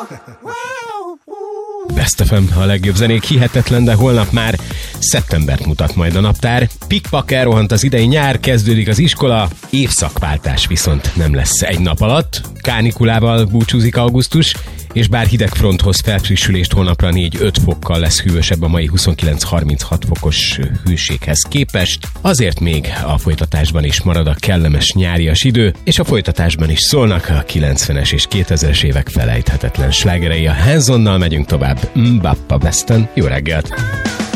Best FM, a legjobb zenék, hihetetlen, de holnap már szeptembert mutat majd a naptár. Pikpak, elrohant az idei nyár, kezdődik az iskola, évszakváltás viszont nem lesz egy nap alatt. Kánikulával búcsúzik augusztus, és bár hidegfronthoz felfrissülést holnapra 4-5 fokkal lesz hűvösebb a mai 29-36 fokos hőséghez képest, azért még a folytatásban is marad a kellemes nyárias idő, és a folytatásban is szólnak a 90-es és 2000-es évek felejthetetlen slágerei. A Hands-onnal megyünk tovább. Mbappa Weston, jó reggelt!